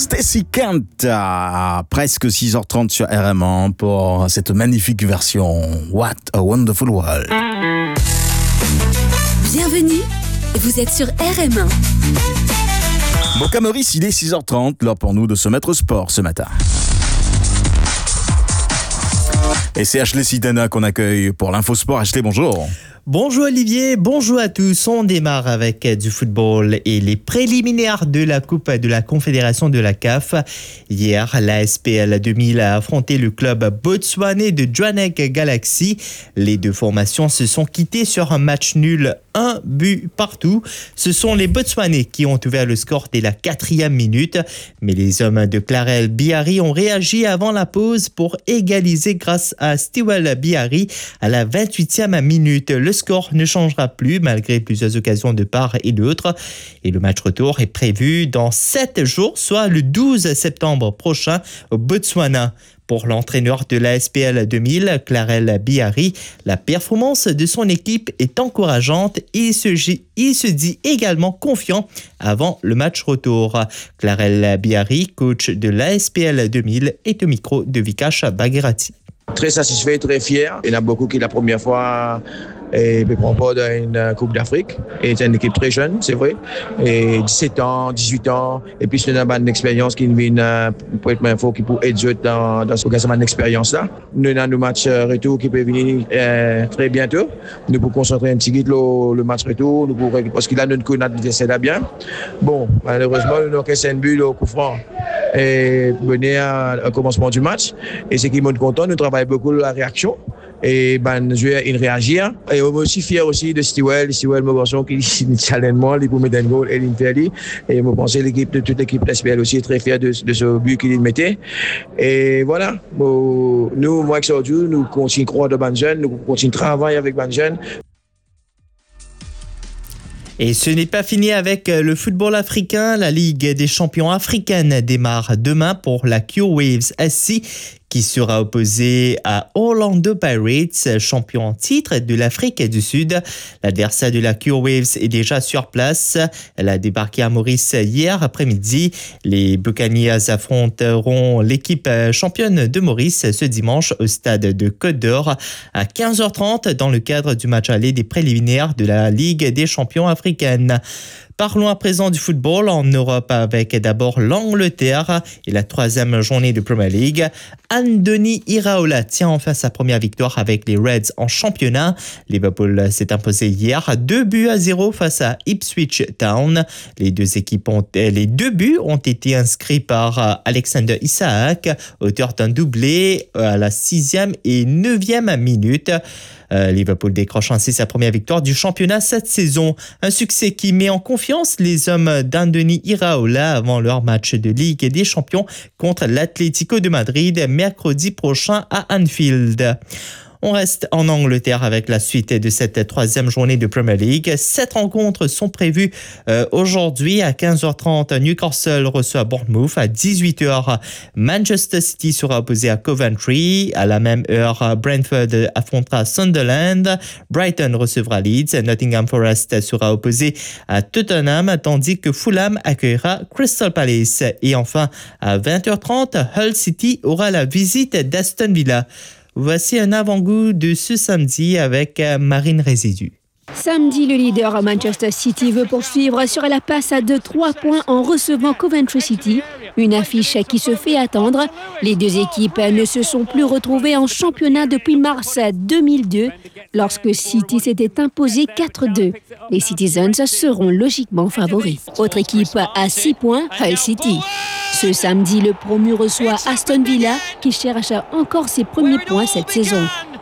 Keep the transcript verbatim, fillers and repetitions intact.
Stacy Kent à presque six heures trente sur R M un pour cette magnifique version What a Wonderful World. Bienvenue, vous êtes sur R M un. Bon, Maurice, il est six heures trente, l'heure pour nous de se mettre au sport ce matin. Et c'est Ashley Sidana qu'on accueille pour l'Infosport. Ashley, bonjour. Bonjour Olivier, bonjour à tous. On démarre avec du football et les préliminaires de la Coupe de la Confédération de la C A F. Hier, la S P L deux mille a affronté le club botswanais de Jwaneng Galaxy. Les deux formations se sont quittées sur un match nul, un but partout. Ce sont les Botswanais qui ont ouvert le score dès la quatrième minute. Mais les hommes de Clarel Biari ont réagi avant la pause pour égaliser grâce à Stewell Biari à la vingt-huitième minute. Le score ne changera plus malgré plusieurs occasions de part et d'autre. Et le match retour est prévu dans sept jours, soit le douze septembre prochain au Botswana. Pour l'entraîneur de la S P L deux mille, Clarel Biari, la performance de son équipe est encourageante et il se, il se dit également confiant avant le match retour. Clarel Biari, coach de la S P L deux mille, est au micro de Vikash Bagherati. Très satisfait, très fier. Il y en a beaucoup qui la première fois et prend part dans une Coupe d'Afrique. Et c'est une équipe très jeune, c'est vrai. Et dix-sept ans, dix-huit ans. Et puis c'est une expérience qui vient pour être info qui peut aider dans, dans ce occasion d'expérience-là. Nous avons nos matchs retour qui peuvent venir euh, très bientôt. Nous pouvons concentrer un petit peu le, le match retour. Nous pouvons, parce qu'il a notre coup, notre vitesse là bien. Bon, malheureusement, nous avons cassé un but au coup franc. Et venir à un commencement du match. Et ce qui montre content, nous travaillons beaucoup la réaction. Et ben, je vais réagir. Et on est aussi fier aussi de Stewell. Stewell, mon garçon, qui challenge moi, il peut mettre un goal et il fait. Et je pense que l'équipe, de toute l'équipe de S P L aussi est très fière de, de ce but qu'il mettait. Et voilà. Bon, nous, moi, aujourd'hui, nous continuons à croire de ban jeunes, nous continuons à travailler avec ban jeunes. Et ce n'est pas fini avec le football africain. La Ligue des champions africaine démarre demain pour la Q-Waves S C qui sera opposée à Orlando Pirates, champion en titre de l'Afrique du Sud. L'adversaire de la Q-Waves est déjà sur place. Elle a débarqué à Maurice hier après-midi. Les Buccaneers affronteront l'équipe championne de Maurice ce dimanche au stade de Côte d'Or à quinze heures trente dans le cadre du match aller des préliminaires de la Ligue des champions africaine. Parlons à présent du football en Europe avec d'abord l'Angleterre et la troisième journée de Premier League. Andoni Iraola tient enfin sa première victoire avec les Reds en championnat. Liverpool s'est imposé hier deux buts à zéro face à Ipswich Town. Les deux équipes ont, les deux buts ont été inscrits par Alexander Isak, auteur d'un doublé à la sixième et neuvième minute. Euh, Liverpool décroche ainsi sa première victoire du championnat cette saison. Un succès qui met en confiance les hommes d'Andoni Iraola avant leur match de Ligue des Champions contre l'Atlético de Madrid mercredi prochain à Anfield. On reste en Angleterre avec la suite de cette troisième journée de Premier League. Sept rencontres sont prévues euh, aujourd'hui à quinze heures trente. Newcastle reçoit Bournemouth. À dix-huit heures, Manchester City sera opposé à Coventry. À la même heure, Brentford affrontera Sunderland. Brighton recevra Leeds. Nottingham Forest sera opposé à Tottenham, tandis que Fulham accueillera Crystal Palace. Et enfin, à vingt heures trente, Hull City aura la visite d'Aston Villa. Voici un avant-goût de ce samedi avec Marine Résidu. Samedi, le leader Manchester City veut poursuivre sur la passe à deux trois points en recevant Coventry City. Une affiche qui se fait attendre. Les deux équipes ne se sont plus retrouvées en championnat depuis mars deux mille deux, lorsque City s'était imposé quatre deux. Les Citizens seront logiquement favoris. Autre équipe à six points, Hull City. Ce samedi, le promu reçoit Aston Villa, qui cherche encore ses premiers points cette saison.